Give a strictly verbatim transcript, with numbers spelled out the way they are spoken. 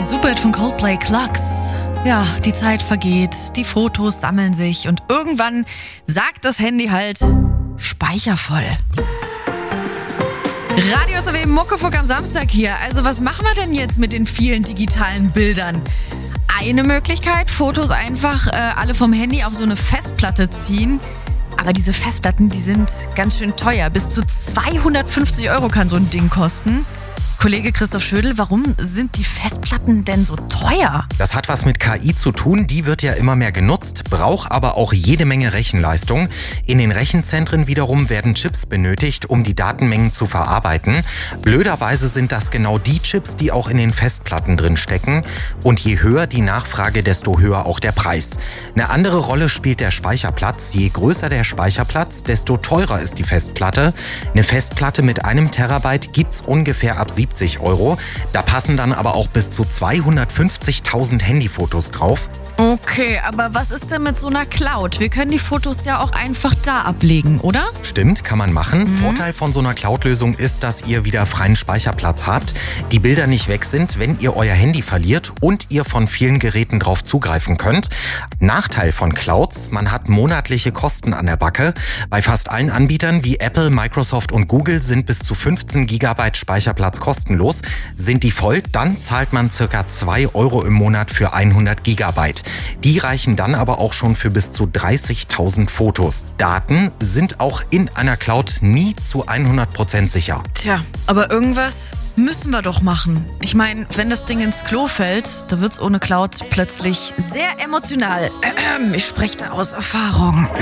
Super von Coldplay, Clocks. Ja, die Zeit vergeht, die Fotos sammeln sich und irgendwann sagt das Handy halt Speicher voll. Radio S R W Muckefuck am Samstag hier. Also was machen wir denn jetzt mit den vielen digitalen Bildern? Eine Möglichkeit, Fotos einfach äh, alle vom Handy auf so eine Festplatte ziehen. Aber diese Festplatten, die sind ganz schön teuer. Bis zu zweihundertfünfzig Euro kann so ein Ding kosten. Kollege Christoph Schödel, warum sind die Festplatten denn so teuer? Das hat was mit K I zu tun, die wird ja immer mehr genutzt, braucht aber auch jede Menge Rechenleistung. In den Rechenzentren wiederum werden Chips benötigt, um die Datenmengen zu verarbeiten. Blöderweise sind das genau die Chips, die auch in den Festplatten drin stecken. Und je höher die Nachfrage, desto höher auch der Preis. Eine andere Rolle spielt der Speicherplatz. Je größer der Speicherplatz, desto teurer ist die Festplatte. Eine Festplatte mit einem Terabyte gibt's ungefähr ab siebzig Euro. Da passen dann aber auch bis zu zweihundertfünfzigtausend Handyfotos drauf. Okay, aber was ist denn mit so einer Cloud? Wir können die Fotos ja auch einfach da ablegen, oder? Stimmt, kann man machen. Mhm. Vorteil von so einer Cloud-Lösung ist, dass ihr wieder freien Speicherplatz habt, die Bilder nicht weg sind, wenn ihr euer Handy verliert und ihr von vielen Geräten drauf zugreifen könnt. Nachteil von Clouds, man hat monatliche Kosten an der Backe. Bei fast allen Anbietern wie Apple, Microsoft und Google sind bis zu fünfzehn Gigabyte Speicherplatz kostenlos. Sind die voll, dann zahlt man circa zwei Euro im Monat für hundert Gigabyte. Die reichen dann aber auch schon für bis zu dreißigtausend Fotos. Daten sind auch in einer Cloud nie zu hundert Prozent sicher. Tja, aber irgendwas müssen wir doch machen. Ich meine, wenn das Ding ins Klo fällt, da wird's ohne Cloud plötzlich sehr emotional. Ich spreche da aus Erfahrung.